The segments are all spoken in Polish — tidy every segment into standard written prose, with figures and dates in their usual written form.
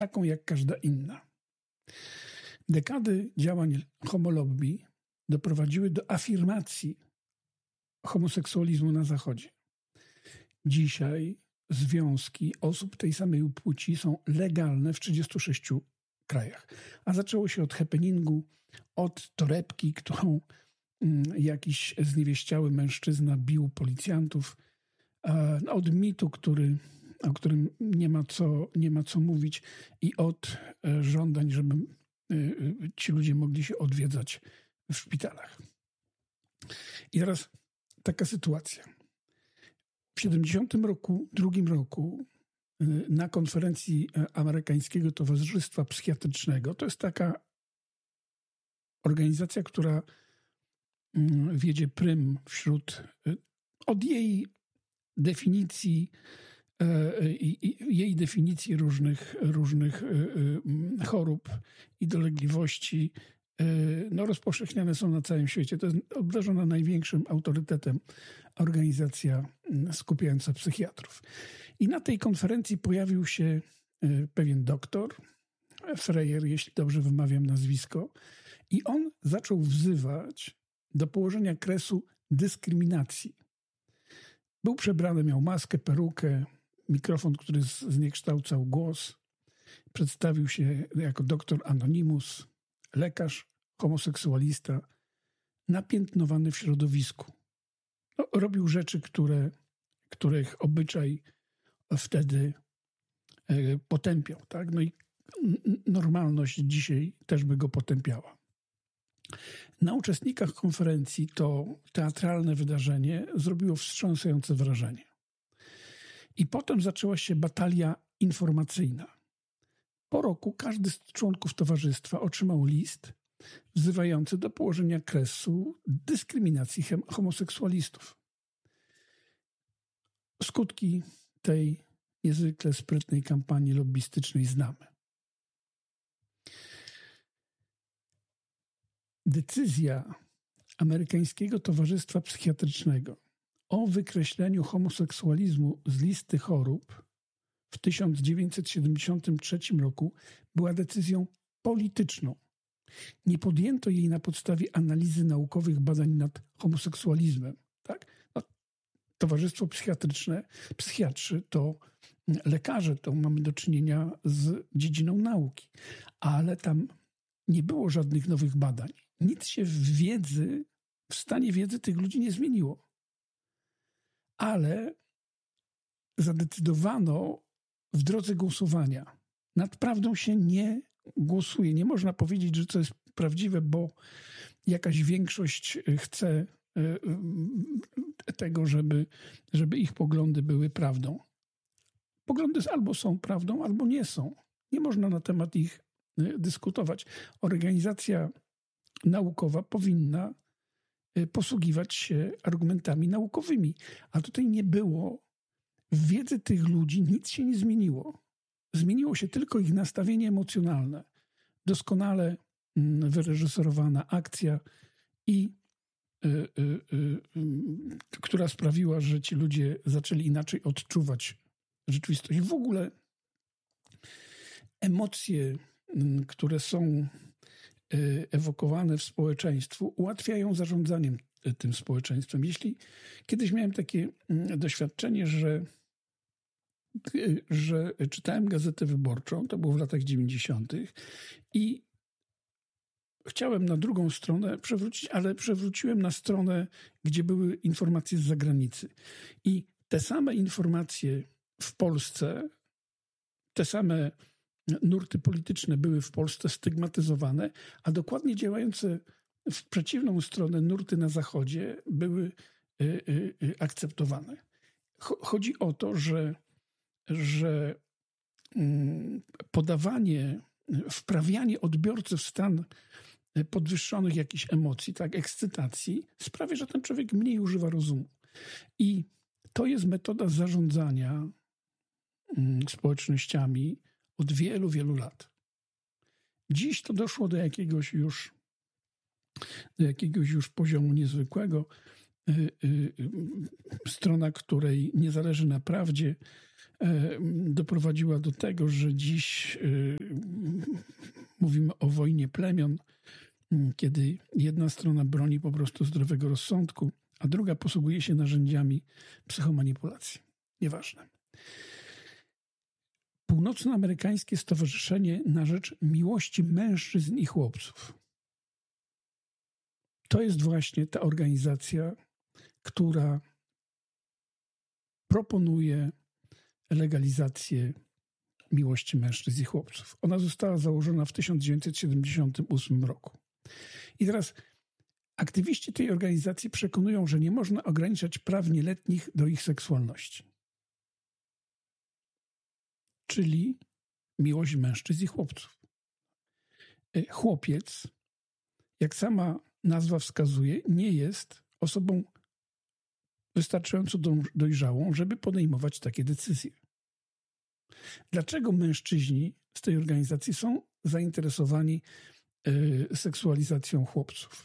taką jak każda inna. Dekady działań homolobby doprowadziły do afirmacji homoseksualizmu na Zachodzie. Dzisiaj związki osób tej samej płci są legalne w 36 krajach. A zaczęło się od happeningu, od torebki, którą jakiś zniewieściały mężczyzna bił policjantów, od mitu, o którym nie ma co mówić, i od żądań, żeby ci ludzie mogli się odwiedzać w szpitalach. I teraz taka sytuacja. W 1972 roku na konferencji Amerykańskiego Towarzystwa Psychiatrycznego, to jest taka organizacja, która wiedzie prym wśród, od jej definicji różnych chorób i dolegliwości, rozpowszechniane są na całym świecie. To jest obdarzona największym autorytetem organizacja skupiająca psychiatrów. I na tej konferencji pojawił się pewien doktor, Freyer, jeśli dobrze wymawiam nazwisko, i on zaczął wzywać do położenia kresu dyskryminacji. Był przebrany, miał maskę, perukę, mikrofon, który zniekształcał głos. Przedstawił się jako doktor Anonymous, lekarz, homoseksualista, napiętnowany w środowisku. Robił rzeczy, których obyczaj wtedy potępiał. Tak? I normalność dzisiaj też by go potępiała. Na uczestnikach konferencji to teatralne wydarzenie zrobiło wstrząsające wrażenie. I potem zaczęła się batalia informacyjna. Po roku każdy z członków towarzystwa otrzymał list wzywający do położenia kresu dyskryminacji homoseksualistów. Skutki tej niezwykle sprytnej kampanii lobbystycznej znamy. Decyzja Amerykańskiego Towarzystwa Psychiatrycznego o wykreśleniu homoseksualizmu z listy chorób w 1973 roku była decyzją polityczną. Nie podjęto jej na podstawie analizy naukowych badań nad homoseksualizmem. Tak? Towarzystwo Psychiatryczne, psychiatrzy to lekarze, to mamy do czynienia z dziedziną nauki, ale tam nie było żadnych nowych badań. Nic się w stanie wiedzy tych ludzi nie zmieniło. Ale zadecydowano w drodze głosowania. Nad prawdą się nie głosuje. Nie można powiedzieć, że to jest prawdziwe, bo jakaś większość chce tego, żeby ich poglądy były prawdą. Poglądy albo są prawdą, albo nie są. Nie można na temat ich dyskutować. Organizacja naukowa powinna posługiwać się argumentami naukowymi. A tutaj nie było. W wiedzy tych ludzi nic się nie zmieniło. Zmieniło się tylko ich nastawienie emocjonalne. Doskonale wyreżyserowana akcja która sprawiła, że ci ludzie zaczęli inaczej odczuwać rzeczywistość. W ogóle emocje, które są ewokowane w społeczeństwu, ułatwiają zarządzaniem tym społeczeństwem. Kiedyś miałem takie doświadczenie, że czytałem Gazetę Wyborczą, to było w latach 90. i chciałem na drugą stronę przewrócić, ale przewróciłem na stronę, gdzie były informacje z zagranicy. I te same informacje w Polsce, te same nurty polityczne były w Polsce stygmatyzowane, a dokładnie działające w przeciwną stronę nurty na Zachodzie były akceptowane. Chodzi o to, że podawanie, wprawianie odbiorcy w stan podwyższonych jakichś emocji, tak, ekscytacji, sprawia, że ten człowiek mniej używa rozumu. I to jest metoda zarządzania społecznościami od wielu, wielu lat. Dziś to doszło do jakiegoś już poziomu niezwykłego. Strona, której nie zależy na prawdzie, doprowadziła do tego, że dziś mówimy o wojnie plemion, kiedy jedna strona broni po prostu zdrowego rozsądku, a druga posługuje się narzędziami psychomanipulacji. Nieważne. Północnoamerykańskie Stowarzyszenie na rzecz Miłości Mężczyzn i Chłopców. To jest właśnie ta organizacja, która proponuje legalizację miłości mężczyzn i chłopców. Ona została założona w 1978 roku. I teraz aktywiści tej organizacji przekonują, że nie można ograniczać praw nieletnich do ich seksualności. Czyli miłość mężczyzn i chłopców. Chłopiec, jak sama nazwa wskazuje, nie jest osobą wystarczająco dojrzałą, żeby podejmować takie decyzje. Dlaczego mężczyźni z tej organizacji są zainteresowani seksualizacją chłopców?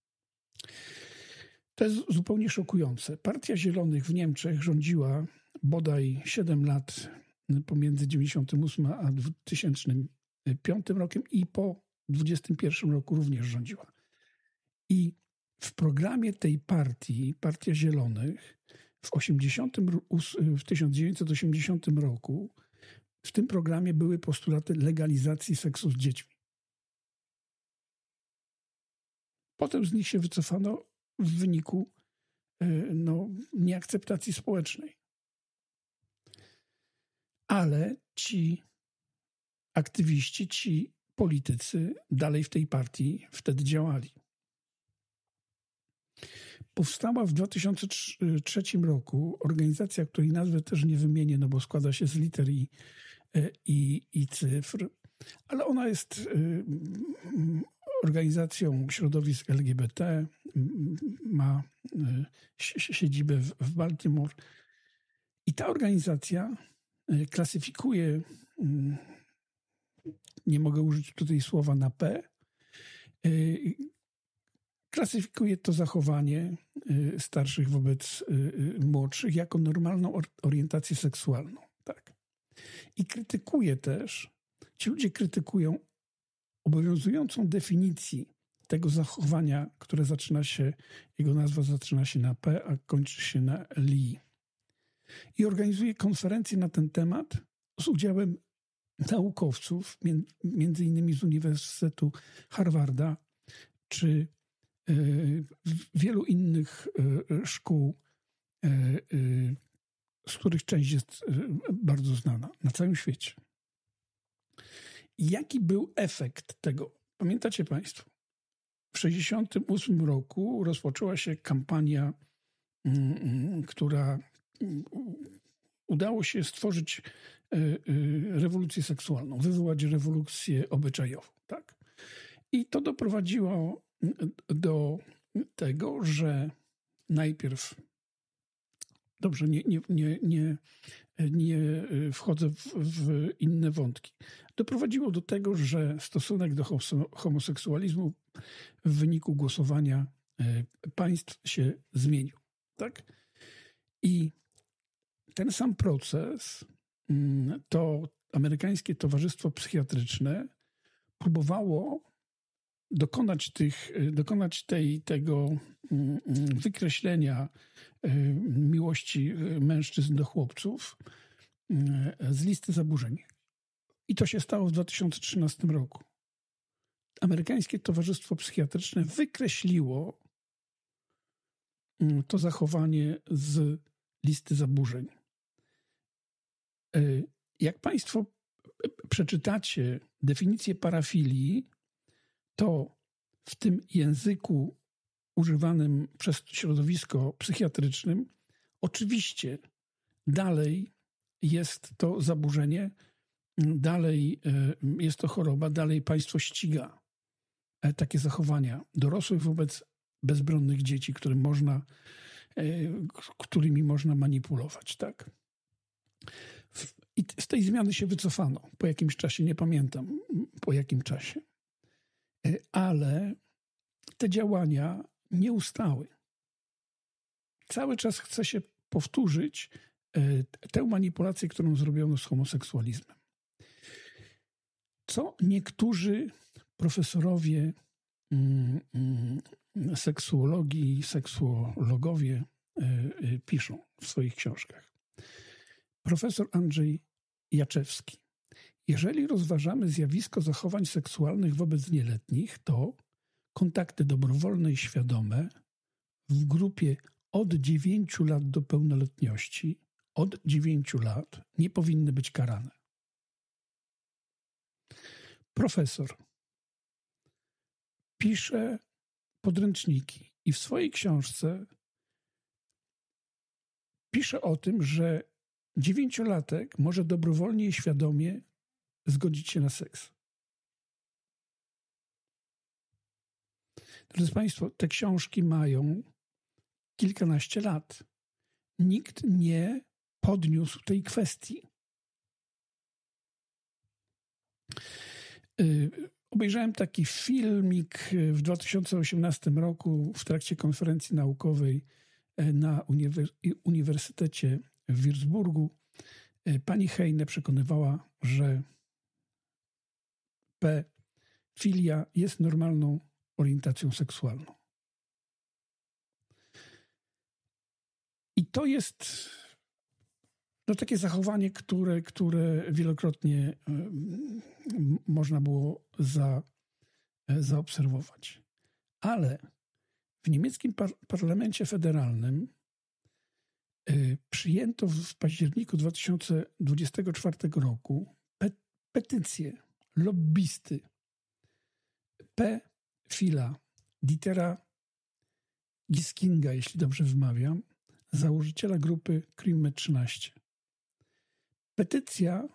To jest zupełnie szokujące. Partia Zielonych w Niemczech rządziła bodaj 7 lat pomiędzy 1998 a 2005 rokiem i po 2021 roku również rządziła. I w programie tej partii, Partia Zielonych, w 1980 roku w tym programie były postulaty legalizacji seksu z dziećmi. Potem z nich się wycofano w wyniku nieakceptacji społecznej. Ale ci aktywiści, ci politycy dalej w tej partii wtedy działali. Powstała w 2003 roku organizacja, której nazwy też nie wymienię, no bo składa się z liter i cyfr, ale ona jest organizacją środowisk LGBT, ma siedzibę w Baltimore i ta organizacja klasyfikuje, nie mogę użyć tutaj słowa na P, klasyfikuje to zachowanie starszych wobec młodszych jako normalną orientację seksualną. Tak. I krytykuje też, ci ludzie krytykują obowiązującą definicję tego zachowania, które jego nazwa zaczyna się na P, a kończy się na LI. I organizuje konferencje na ten temat z udziałem naukowców, między innymi z Uniwersytetu Harvarda, czy wielu innych szkół, z których część jest bardzo znana na całym świecie. Jaki był efekt tego? Pamiętacie Państwo? W 1968 roku rozpoczęła się kampania, która udało się stworzyć rewolucję seksualną, wywołać rewolucję obyczajową. Tak? I to doprowadziło do tego, że najpierw, dobrze, nie wchodzę w inne wątki, doprowadziło do tego, że stosunek do homoseksualizmu w wyniku głosowania państw się zmienił. Tak? I ten sam proces to amerykańskie Towarzystwo Psychiatryczne próbowało dokonać tego wykreślenia miłości mężczyzn do chłopców z listy zaburzeń. I to się stało w 2013 roku. Amerykańskie Towarzystwo Psychiatryczne wykreśliło to zachowanie z listy zaburzeń. Jak Państwo przeczytacie definicję parafilii, to w tym języku używanym przez środowisko psychiatrycznym oczywiście dalej jest to zaburzenie, dalej jest to choroba, dalej państwo ściga takie zachowania dorosłych wobec bezbronnych dzieci, którymi można manipulować. Tak? I z tej zmiany się wycofano po jakimś czasie, nie pamiętam po jakim czasie. Ale te działania nie ustały. Cały czas chce się powtórzyć tę manipulację, którą zrobiono z homoseksualizmem. Co niektórzy profesorowie seksuologii, seksuologowie piszą w swoich książkach. Profesor Andrzej Jaczewski. Jeżeli rozważamy zjawisko zachowań seksualnych wobec nieletnich, to kontakty dobrowolne i świadome w grupie od 9 lat do pełnoletności, od 9 lat nie powinny być karane. Profesor pisze podręczniki i w swojej książce pisze o tym, że 9-latek może dobrowolnie i świadomie zgodzić się na seks. Drodzy Państwo, te książki mają kilkanaście lat. Nikt nie podniósł tej kwestii. Obejrzałem taki filmik w 2018 roku w trakcie konferencji naukowej na Uniwersytecie w Würzburgu. Pani Heine przekonywała, że pedofilia jest normalną orientacją seksualną. I to jest takie zachowanie, które wielokrotnie można było zaobserwować. Ale w niemieckim parlamencie federalnym przyjęto w październiku 2024 roku petycję lobbysty pedofila Dietera Giskinga, jeśli dobrze wymawiam, założyciela grupy Krimme 13. Petycja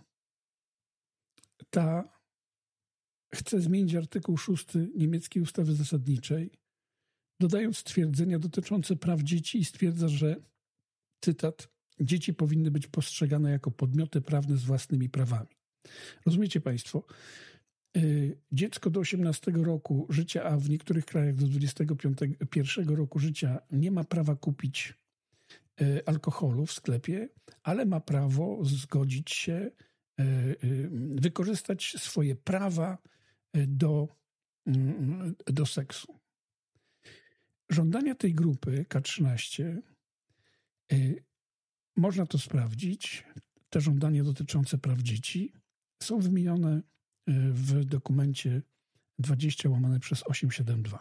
ta chce zmienić artykuł 6 niemieckiej ustawy zasadniczej, dodając stwierdzenia dotyczące praw dzieci i stwierdza, że, cytat, dzieci powinny być postrzegane jako podmioty prawne z własnymi prawami. Rozumiecie Państwo? Dziecko do 18 roku życia, a w niektórych krajach do 21 roku życia nie ma prawa kupić alkoholu w sklepie, ale ma prawo zgodzić się, wykorzystać swoje prawa do seksu. Żądania tej grupy K13 można to sprawdzić. Te żądania dotyczące praw dzieci są wymienione w dokumencie 20/872.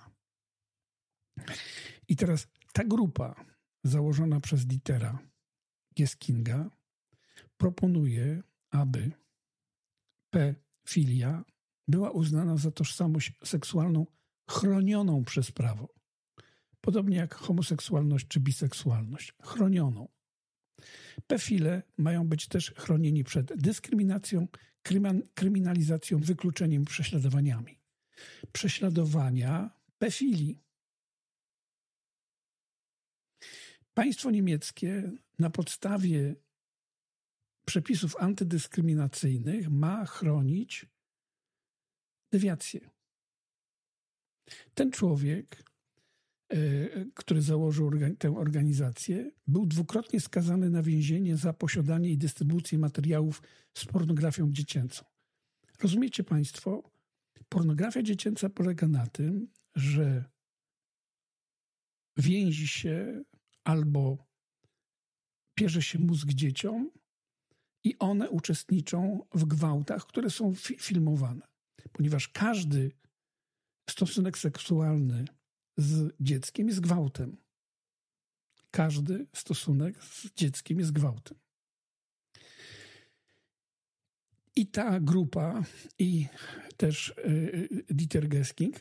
I teraz ta grupa założona przez Dietera Giskinga proponuje, aby pedofilia była uznana za tożsamość seksualną chronioną przez prawo. Podobnie jak homoseksualność czy biseksualność. Chronioną. Pedofile mają być też chronieni przed dyskryminacją, kryminalizacją, wykluczeniem, prześladowaniami. Prześladowania pedofili. Państwo niemieckie na podstawie przepisów antydyskryminacyjnych ma chronić dewiację. Ten człowiek, który założył tę organizację, był dwukrotnie skazany na więzienie za posiadanie i dystrybucję materiałów z pornografią dziecięcą. Rozumiecie Państwo? Pornografia dziecięca polega na tym, że więzi się albo pierze się mózg dzieciom i one uczestniczą w gwałtach, które są filmowane. Ponieważ każdy stosunek seksualny z dzieckiem jest gwałtem. Każdy stosunek z dzieckiem jest gwałtem. I ta grupa, i też Dieter Gisking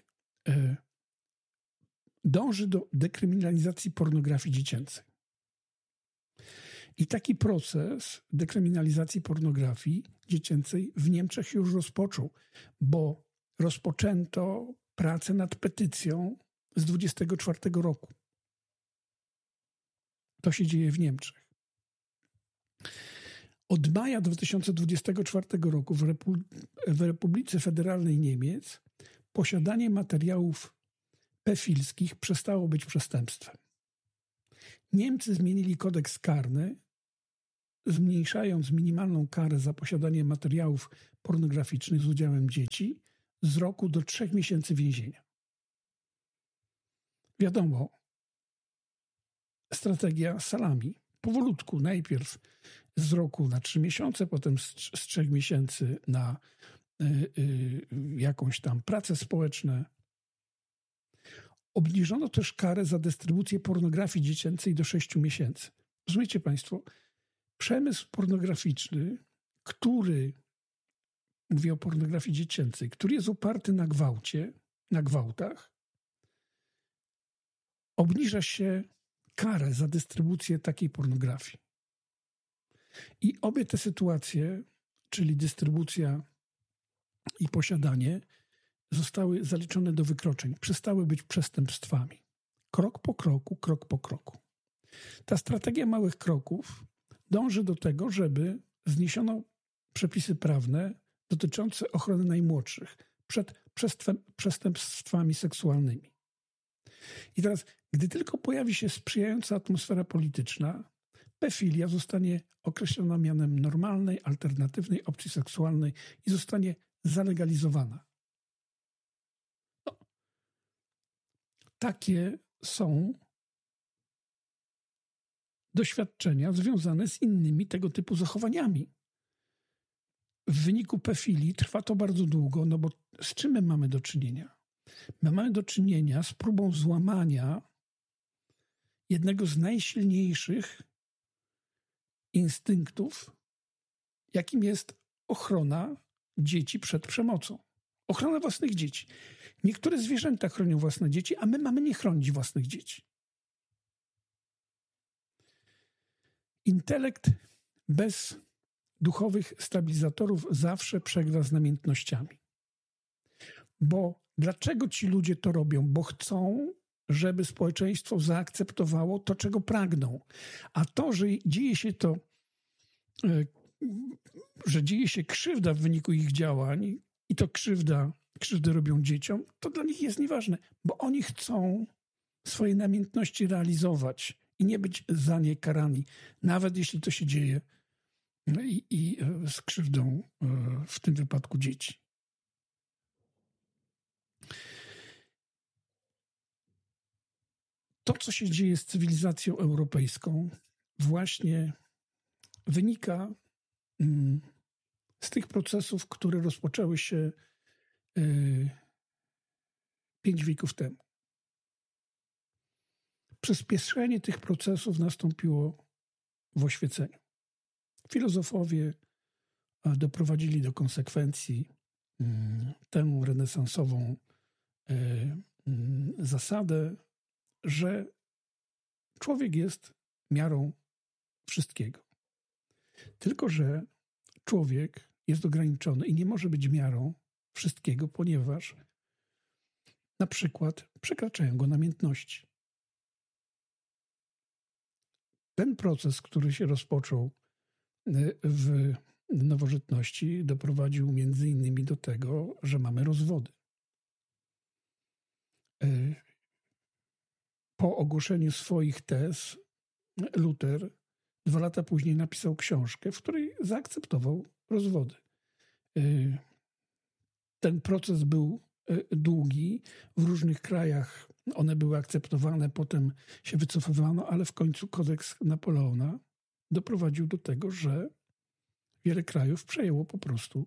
dąży do dekryminalizacji pornografii dziecięcej. I taki proces dekryminalizacji pornografii dziecięcej w Niemczech już rozpoczął, bo rozpoczęto pracę nad petycją z 24 roku. To się dzieje w Niemczech. Od maja 2024 roku w Republice Federalnej Niemiec posiadanie materiałów pedofilskich przestało być przestępstwem. Niemcy zmienili kodeks karny zmniejszając minimalną karę za posiadanie materiałów pornograficznych z udziałem dzieci z roku do 3 miesięcy więzienia. Wiadomo, strategia salami. Powolutku, najpierw z roku na 3 miesiące, potem z 3 miesięcy na jakąś tam pracę społeczną. Obniżono też karę za dystrybucję pornografii dziecięcej do 6 miesięcy. Rozumiecie Państwo? Przemysł pornograficzny, mówię o pornografii dziecięcej, który jest oparty na gwałcie, na gwałtach, obniża się karę za dystrybucję takiej pornografii. I obie te sytuacje, czyli dystrybucja i posiadanie, zostały zaliczone do wykroczeń, przestały być przestępstwami. Krok po kroku, krok po kroku. Ta strategia małych kroków dąży do tego, żeby zniesiono przepisy prawne dotyczące ochrony najmłodszych przed przestępstwami seksualnymi. I teraz, gdy tylko pojawi się sprzyjająca atmosfera polityczna, pefilia zostanie określona mianem normalnej, alternatywnej opcji seksualnej i zostanie zalegalizowana. No, takie są doświadczenia związane z innymi tego typu zachowaniami. W wyniku pefilii trwa to bardzo długo, no bo z czym my mamy do czynienia? My mamy do czynienia z próbą złamania jednego z najsilniejszych instynktów, jakim jest ochrona dzieci przed przemocą. Ochrona własnych dzieci. Niektóre zwierzęta chronią własne dzieci, a my mamy nie chronić własnych dzieci. Intelekt bez duchowych stabilizatorów zawsze przegra z namiętnościami. Bo dlaczego ci ludzie to robią? Bo chcą, żeby społeczeństwo zaakceptowało to, czego pragną. A to, że dzieje się to, że dzieje się krzywda w wyniku ich działań i to krzywdę robią dzieciom, to dla nich jest nieważne, bo oni chcą swoje namiętności realizować i nie być za nie karani, nawet jeśli to się dzieje i z krzywdą w tym wypadku dzieci. To, co się dzieje z cywilizacją europejską, właśnie wynika z tych procesów, które rozpoczęły się 5 wieków temu. Przyspieszenie tych procesów nastąpiło w oświeceniu. Filozofowie doprowadzili do konsekwencji tę renesansową zasadę, że człowiek jest miarą wszystkiego. Tylko że człowiek jest ograniczony i nie może być miarą wszystkiego, ponieważ na przykład przekraczają go namiętności. Ten proces, który się rozpoczął w nowożytności, doprowadził między innymi do tego, że mamy rozwody. Po ogłoszeniu swoich tez Luter 2 lata później napisał książkę, w której zaakceptował rozwody. Ten proces był długi. W różnych krajach one były akceptowane, potem się wycofywano, ale w końcu kodeks Napoleona doprowadził do tego, że wiele krajów przejęło po prostu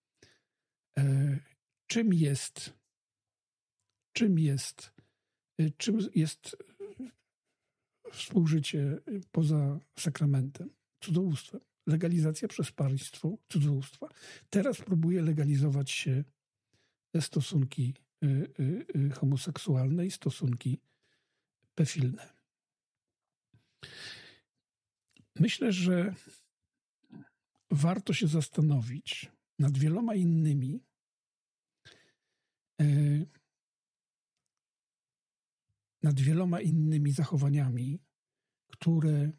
czym jest współżycie poza sakramentem, cudzołóstwem. Legalizacja przez państwo cudzołóstwa. Teraz próbuje legalizować się stosunki homoseksualne i stosunki pefilne. Myślę, że warto się zastanowić nad wieloma innymi zachowaniami, które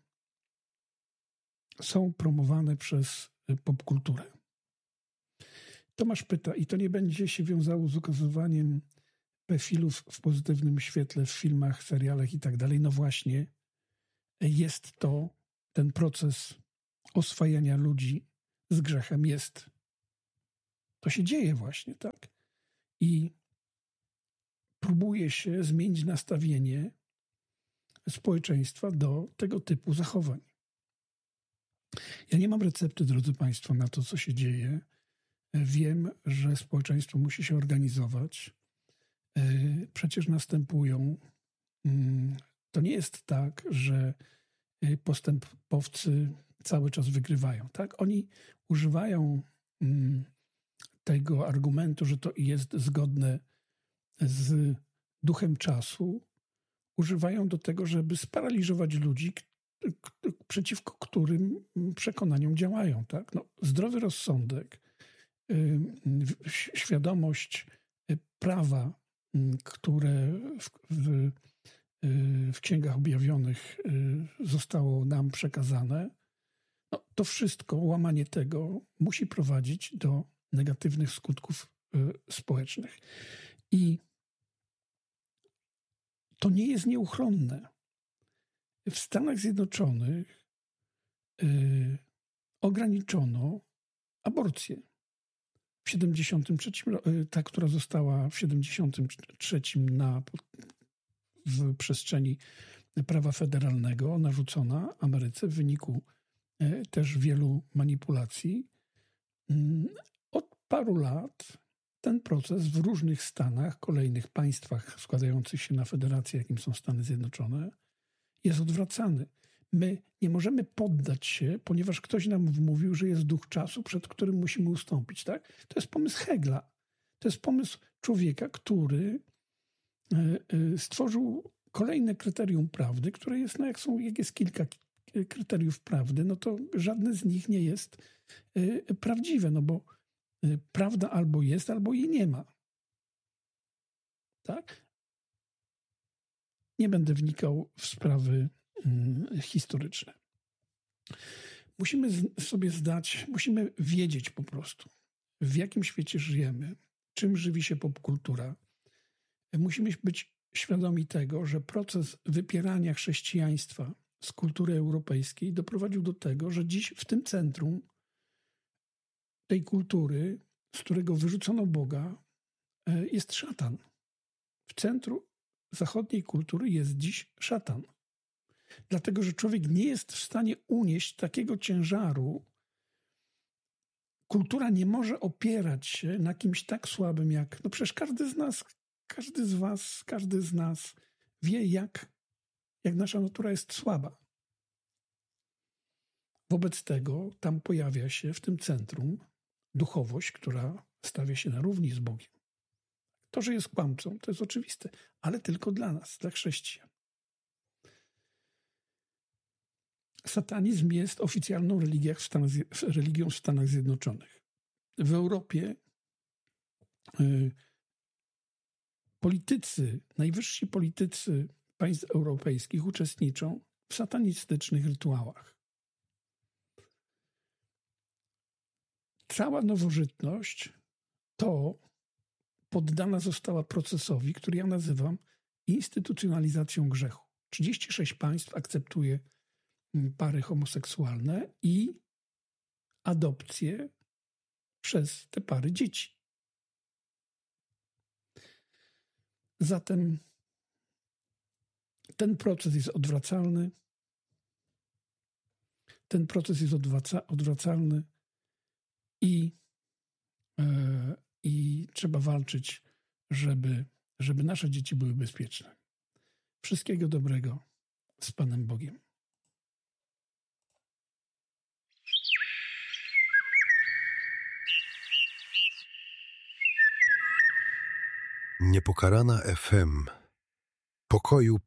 są promowane przez popkulturę. Tomasz pyta, i to nie będzie się wiązało z ukazywaniem pedofilów w pozytywnym świetle w filmach, serialach i tak dalej. No właśnie, jest to ten proces oswajania ludzi z grzechem jest. To się dzieje właśnie, tak? I próbuje się zmienić nastawienie społeczeństwa do tego typu zachowań. Ja nie mam recepty, drodzy Państwo, na to, co się dzieje. Wiem, że społeczeństwo musi się organizować. Przecież następują. To nie jest tak, że postępowcy cały czas wygrywają. Tak? Oni używają tego argumentu, że to jest zgodne z duchem czasu. Używają do tego, żeby sparaliżować ludzi, przeciwko którym przekonaniom działają. Tak? No, zdrowy rozsądek, świadomość prawa, które w księgach objawionych zostało nam przekazane, no, to wszystko, łamanie tego musi prowadzić do negatywnych skutków społecznych. I to nie jest nieuchronne. W Stanach Zjednoczonych ograniczono aborcję. W 73, ta, która została w 73 w przestrzeni prawa federalnego narzucona Ameryce w wyniku też wielu manipulacji. Od paru lat ten proces w różnych stanach, kolejnych państwach składających się na federację, jakim są Stany Zjednoczone, jest odwracany. My nie możemy poddać się, ponieważ ktoś nam wmówił, że jest duch czasu, przed którym musimy ustąpić. Tak? To jest pomysł Hegla. To jest pomysł człowieka, który stworzył kolejne kryterium prawdy, które jest, no jak jest kilka kryteriów prawdy, no to żadne z nich nie jest prawdziwe, no bo prawda albo jest, albo jej nie ma. Tak? Nie będę wnikał w sprawy historyczne. Musimy sobie musimy wiedzieć po prostu, w jakim świecie żyjemy, czym żywi się popkultura. Musimy być świadomi tego, że proces wypierania chrześcijaństwa z kultury europejskiej doprowadził do tego, że dziś w tym centrum tej kultury, z którego wyrzucono Boga, jest szatan. W centrum zachodniej kultury jest dziś szatan. Dlatego, że człowiek nie jest w stanie unieść takiego ciężaru. Kultura nie może opierać się na kimś tak słabym jak... No przecież każdy z nas, każdy z was, każdy z nas wie, jak nasza natura jest słaba. Wobec tego tam pojawia się w tym centrum duchowość, która stawia się na równi z Bogiem. To, że jest kłamcą, to jest oczywiste, ale tylko dla nas, dla chrześcijan. Satanizm jest oficjalną religią w Stanach Zjednoczonych. W Europie najwyżsi politycy państw europejskich uczestniczą w satanistycznych rytuałach. Cała nowożytność to poddana została procesowi, który ja nazywam instytucjonalizacją grzechu. 36 państw akceptuje pary homoseksualne i adopcję przez te pary dzieci. Zatem ten proces jest odwracalny. Ten proces jest odwracalny i trzeba walczyć, żeby nasze dzieci były bezpieczne. Wszystkiego dobrego z Panem Bogiem. Niepokalana FM. Pokoju